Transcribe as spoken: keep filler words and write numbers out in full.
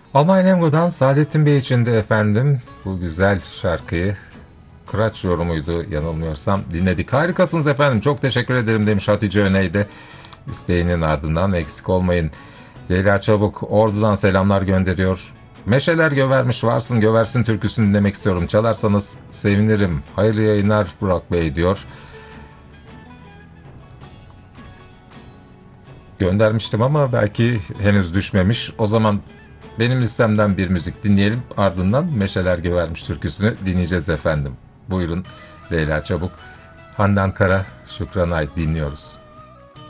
Almanya'dan Saadettin Bey için de efendim bu güzel şarkıyı Kıraç yorumuydu yanılmıyorsam dinledik. Harikasınız efendim, çok teşekkür ederim demiş Hatice Öney de isteğinin ardından eksik olmayın. Leyla Çabuk Ordu'dan selamlar gönderiyor. Meşeler Gövermiş Varsın Göversin türküsünü dinlemek istiyorum. Çalarsanız sevinirim. Hayırlı yayınlar Burak Bey diyor. Göndermiştim ama belki henüz düşmemiş. O zaman benim listemden bir müzik dinleyelim. Ardından Meşeler Gövermiş türküsünü dinleyeceğiz efendim. Buyurun Leyla Çabuk. Handan Kara, Şükran Ait dinliyoruz.